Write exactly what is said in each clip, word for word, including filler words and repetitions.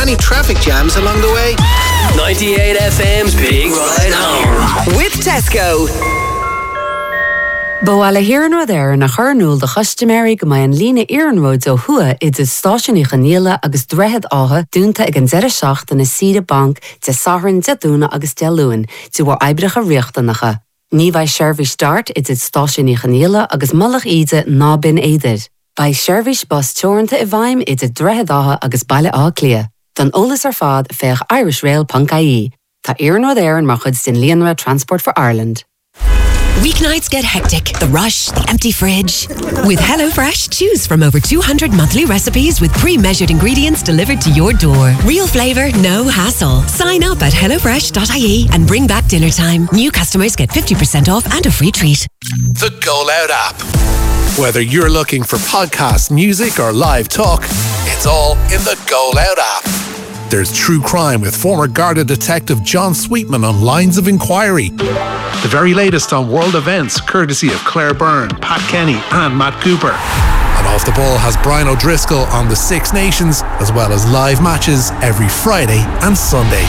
Any traffic jams along the way? ninety-eight F M's Big Ride Home. With Tesco. Bhfuil hiaran rud air na chornúil de chuisteméirí go mbeidh an líne iarnróid ó thua i de stáisiúnaí chanéala agus dreithid átha dúnta ag an deireadh seachta na Sida Bank de Saharan de Dúna agus de Luain tú bhar oibricha riachtannacha. Ní bheidh seirbhís start i de stáisiúnaí chanéala agus malach iad ná bin éidir. Bheidh seirbhís bus teoranta i bhaim i de dreithid átha agus baile á clia. Don ólas ar fad féach irish rail dot I E. Tá iarnróid air an mar chud den Líonra Transport for Ireland. Weeknights get hectic. The rush, the empty fridge. With HelloFresh, choose from over two hundred monthly recipes with pre-measured ingredients delivered to your door. Real flavor, no hassle. Sign up at hello fresh dot I E and bring back dinner time. New customers get fifty percent off and a free treat. The Go Loud app. Whether you're looking for podcasts, music, or live talk, it's all in the Go Loud app. There's true crime with former Garda detective John Sweetman on Lines of Inquiry. The very latest on world events, courtesy of Claire Byrne, Pat Kenny, and Matt Cooper. And Off the Ball has Brian O'Driscoll on the Six Nations, as well as live matches every Friday and Sunday.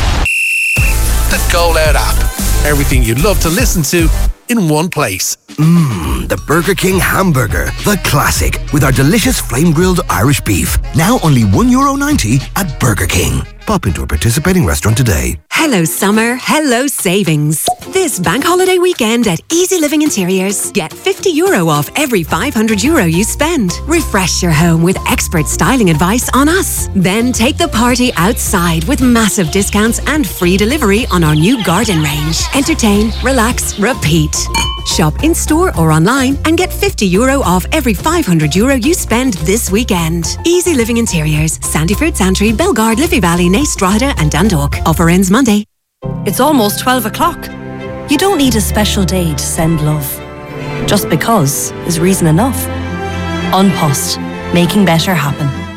The Go Loud app. Everything you'd love to listen to in one place. Mmm, the Burger King hamburger, the classic, with our delicious flame-grilled Irish beef. Now only one euro ninety at Burger King. Pop into a participating restaurant today. Hello summer, hello savings. This bank holiday weekend at Easy Living Interiors. Get fifty euro off every five hundred euro you spend. Refresh your home with expert styling advice on us. Then take the party outside with massive discounts and free delivery on our new garden range. Entertain, relax, repeat. Shop in-store or online and get fifty euro off every five hundred euro you spend this weekend. Easy Living Interiors, Sandyford, Santry, Belgard, Liffey Valley, Naas, Drogheda and Dundalk. Offer ends Monday. It's almost twelve o'clock. You don't need a special day to send love. Just because is reason enough. An Post, making better happen.